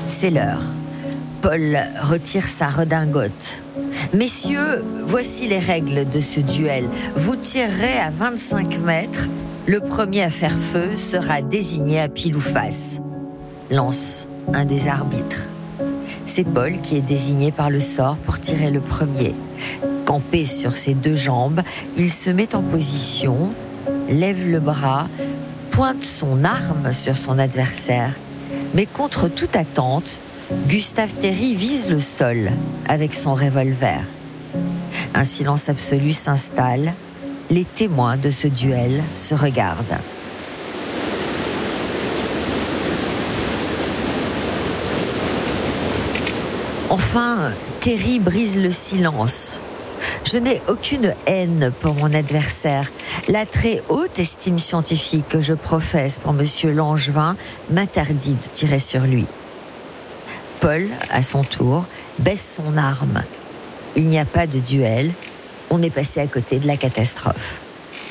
C'est l'heure. Paul retire sa redingote. « Messieurs, voici les règles de ce duel. Vous tirerez à 25 mètres. Le premier à faire feu sera désigné à pile ou face. » Lance un des arbitres. C'est Paul qui est désigné par le sort pour tirer le premier. Campé sur ses deux jambes, il se met en position, lève le bras, pointe son arme sur son adversaire. Mais contre toute attente, Gustave Théry vise le sol avec son revolver. Un silence absolu s'installe. Les témoins de ce duel se regardent. Enfin, Théry brise le silence. Je n'ai aucune haine pour mon adversaire. La très haute estime scientifique que je professe pour Monsieur Langevin m'interdit de tirer sur lui. Paul, à son tour, baisse son arme. Il n'y a pas de duel. On est passé à côté de la catastrophe.